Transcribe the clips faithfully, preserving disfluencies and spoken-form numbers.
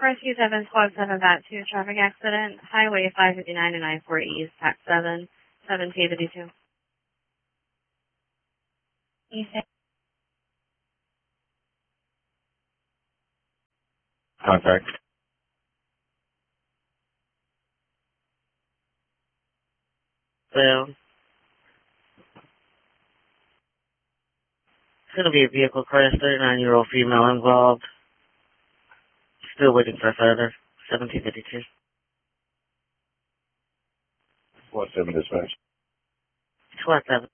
Rescue seven, Squad seven, Bat two, traffic accident, Highway five fifty-nine and I forty East, Pac seven, seven T fifty-two. East. Contact. Well, it's going to be a vehicle crash, thirty-nine-year-old female involved. Still waiting for further, seventeen fifty-two. Squad seven dispatch. Squad seven.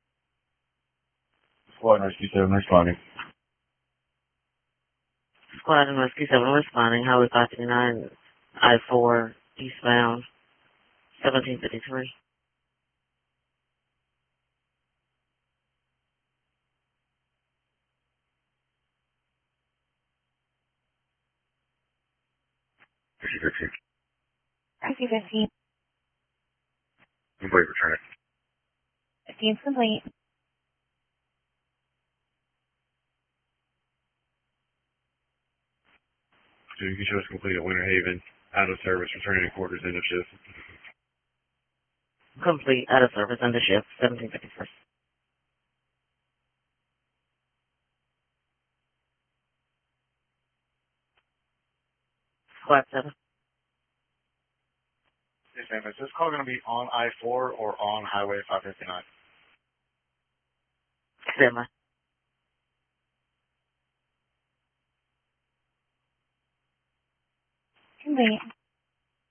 Squad Rescue seven responding. Squad and Rescue seven responding, Highway five fifty-nine, I four, eastbound, seventeen fifty-three. Rescue fifteen. Rescue fifteen. Complete, return it. fifteen is complete. So you can show us complete at Winter Haven, out of service, returning to quarters, end of shift. Complete, out of service, under shift, seventeen fifty-three. Squad seven. Yes, ma'am. Is this call going to be on I four or on Highway five fifty-nine? Semi. Complete.